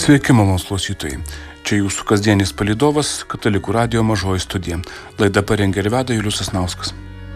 Sveiki, malonūs klausytojai. Čia jūsų kasdienis palydovas, Katalikų radijo mažoji studija. Laidą parengė ir veda Julius Sasnauskas.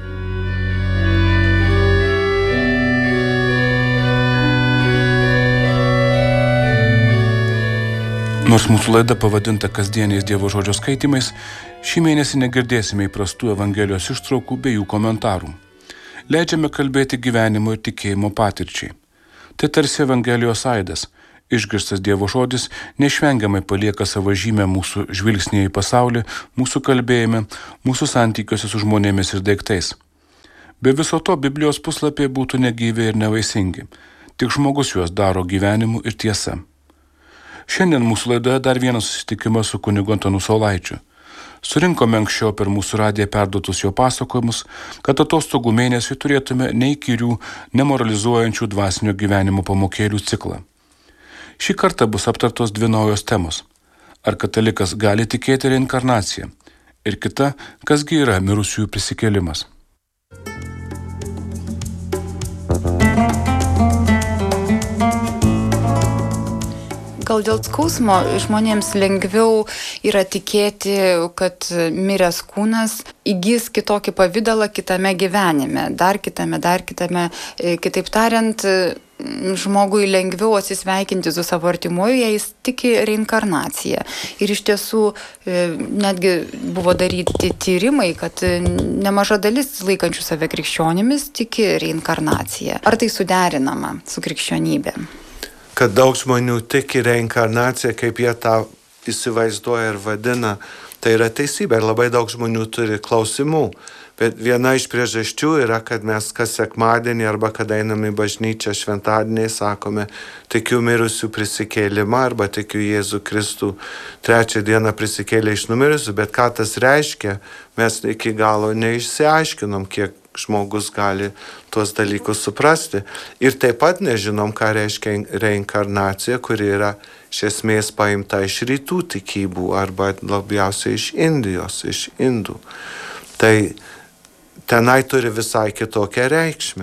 Nors mūsų laida pavadinta kasdieniais Dievo žodžio skaitymais, šį mėnesį negirdėsime įprastų Evangelijos ištraukų bei jų komentarų. Leidžiame kalbėti gyvenimo ir tikėjimo patirčiai. Tai tarsi Evangelijos aidas. Išgirstas Dievo žodis neišvengiamai palieka savo žymę mūsų žvilgsnėje į pasaulį, mūsų kalbėjime, mūsų santykiuose su žmonėmis ir daiktais. Be viso to Biblijos puslapiai būtų negyvi ir nevaisingi. Tik žmogus juos daro gyvenimu ir tiesa. Šiandien mūsų laidoje dar vienas susitikimas su kunigu Antanu Saulaičiu. Surinkome anksčiau per mūsų radiją perduotus jo pasakojimus, kad atostogų mėnesį turėtume neįkyrių, nemoralizuojančių dvasinio gyvenimo pamokėlių ciklą. Šį kartą bus aptartos dvi naujos temos. Ar katalikas gali tikėti reinkarnaciją? Ir kita, kasgi yra mirusiųjų prisikėlimas. Gal dėl skausmo žmonėms lengviau yra tikėti, kad miręs kūnas įgys kitokį pavydalą kitame gyvenime, dar kitame. Kitaip tariant, žmogui lengviau atsisveikinti su savo artimuoju, jei jis tiki reinkarnaciją. Ir iš tiesų netgi buvo daryti tyrimai, kad nemaža dalis laikančių save krikščionimis tiki reinkarnaciją. Ar tai suderinama su krikščionybė? Kad daug žmonių tiki reinkarnaciją, kaip jie tą įsivaizduoja ir vadina, tai yra teisybė. Ir labai daug žmonių turi klausimų. Bet viena iš priežasčių yra, kad mes kas sekmadienį arba kad einam į bažnyčią šventadienį sakome, tikiu mirusių prisikėlimą arba tikiu Jėzų Kristų trečią dieną prisikėlė iš numirusių. Bet ką tas reiškia, mes iki galo neišsiaiškinom, kiek žmogus gali tuos dalykus suprasti. Ir taip pat nežinom, ką reiškia reinkarnacija, kuri yra iš esmės paimta iš rytų tikybų arba labiausiai iš Indijos, iš Indų. Tai tenai turi visai kitokią reikšmę.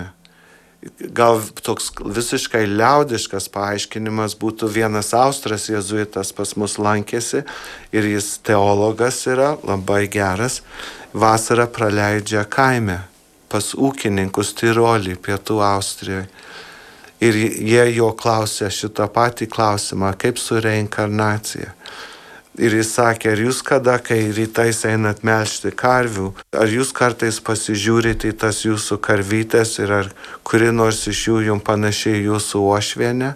Gal toks visiškai liaudiškas paaiškinimas būtų vienas austras jėzuitas pas mus lankėsi ir jis teologas yra, labai geras, vasarą praleidžia kaime pas ūkininkus Tirolį, pietų Austrijoje. Ir jie jo klausė šitą patį klausimą, kaip su reinkarnacija. Ir jis sakė, ar jūs kada, kai rytais einat melžti karvių, ar jūs kartais pasižiūrite į tas jūsų karvytės ir ar kuri nors iš jų jums panašiai jūsų uošvienė?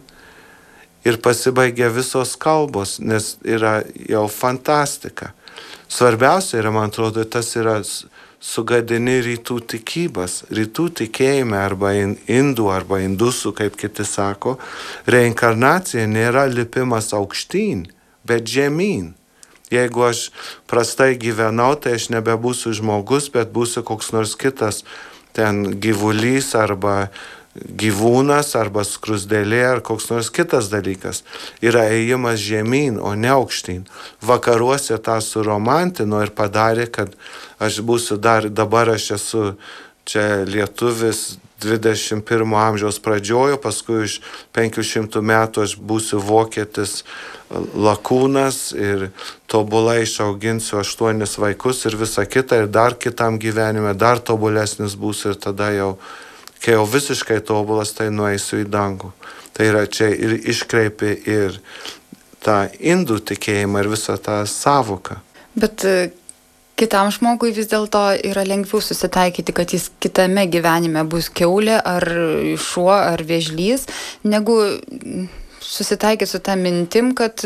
Ir pasibaigė visos kalbos, nes yra jau fantastika. Svarbiausia yra, man atrodo, tas yra sugadini rytų tikybas. Rytų tikėjime arba indų arba indusų, kaip kiti sako, reinkarnacija nėra lipimas aukštyn, bet žemyn. Jeigu aš prastai gyvenau, tai aš nebebūsiu žmogus, bet būsiu koks nors kitas ten gyvulys arba gyvūnas arba skrusdėlė ar koks nors kitas dalykas. Yra ėjimas žemyn, o ne aukštyn. Vakaruose tą suromantino ir padarė, kad aš būsiu dabar aš esu čia lietuvis 21 amžiaus pradžiojo, paskui iš 500 metų aš būsiu vokietis lakūnas ir tobulai išauginsiu 8 vaikus ir visą kitą ir dar kitam gyvenime dar tobulesnis būsiu ir tada jau, kai jau visiškai tobulas, tai nueisiu į dangų. Tai yra čia ir iškreipi ir tą indų tikėjimą ir visą tą savoką. Bet kitam žmogui vis dėlto yra lengviau susitaikyti, kad jis kitame gyvenime bus kiaulė ar šuo ar vėžlys, negu susitaikyti su tą mintim, kad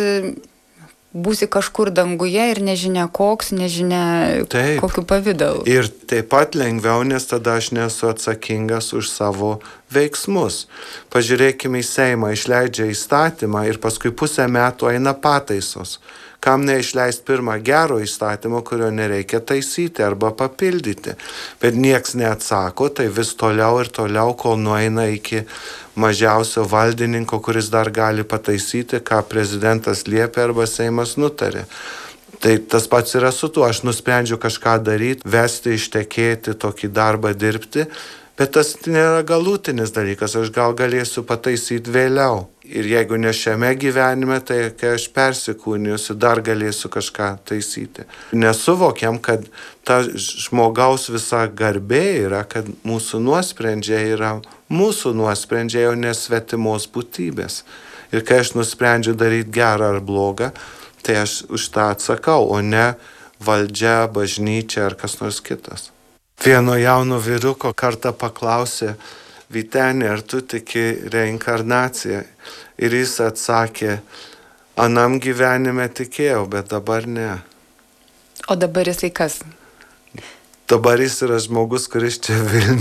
būsi kažkur danguje ir nežinia koks, nežinia kokiu pavidalu. Ir taip pat lengviau, nes tada aš nesu atsakingas už savo veiksmus. Pažiūrėkime į Seimą, išleidžia įstatymą ir paskui pusę metų eina pataisos. Kam neišleist pirmą gero įstatymo, kurio nereikia taisyti arba papildyti. Bet nieks neatsako, tai vis toliau ir toliau, kol nueina iki mažiausio valdininko, kuris dar gali pataisyti, ką prezidentas liepia arba Seimas nutarė. Tai tas pats yra su tuo, aš nusprendžiu kažką daryti, vesti, ištekėti, tokį darbą dirbti, Bet tas nėra galutinis dalykas, aš gal galėsiu pataisyti vėliau. Ir jeigu ne šiame gyvenime, tai kai aš persikūnijusiu, dar galėsiu kažką taisyti. Nesuvokiam, kad ta žmogaus visa garbė yra, kad mūsų nuosprendžiai yra mūsų nuosprendžiai, o ne svetimos būtybės. Ir kai aš nusprendžiu daryti gerą ar blogą, tai aš už tą atsakau, o ne valdžia, bažnyčia ar kas nors kitas. Vieno jauno vyruko kartą paklausė: Vytenį, ar tu tiki reinkarnaciją? Ir jis atsakė: anam gyvenime tikėjau, bet dabar ne. O dabar jisai kas? Dabar jis yra žmogus, kuris čia Vilniuje